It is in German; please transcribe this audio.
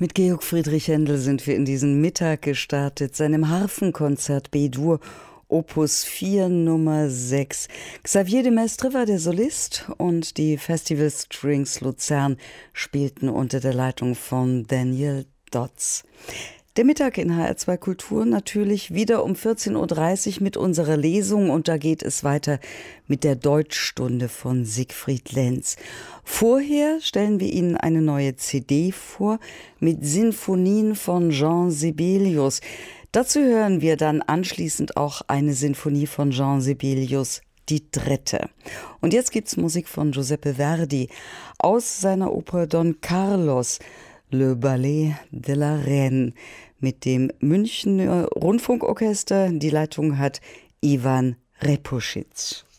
Mit Georg Friedrich Händel sind wir in diesen Mittag gestartet, seinem Harfenkonzert B-Dur, Opus 4 Nummer 6. Xavier de Maistre war der Solist und die Festival Strings Luzern spielten unter der Leitung von Daniel Dotz. Der Mittag in HR2 Kultur natürlich wieder um 14.30 Uhr mit unserer Lesung und da geht es weiter mit der Deutschstunde von Siegfried Lenz. Vorher stellen wir Ihnen eine neue CD vor mit Sinfonien von Jean Sibelius. Dazu hören wir dann anschließend auch eine Sinfonie von Jean Sibelius, die dritte. Und jetzt gibt's Musik von Giuseppe Verdi aus seiner Oper Don Carlos, Le Ballet de la Reine, mit dem Münchner Rundfunkorchester. Die Leitung hat Ivan Repuschitz.